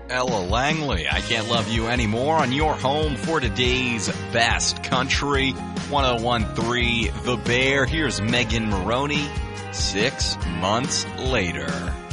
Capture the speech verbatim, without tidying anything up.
Ella Langley, I Can't Love You Anymore on your home for today's best country. ten thirteen The Bear. Here's Megan Maroney, Six Months Later.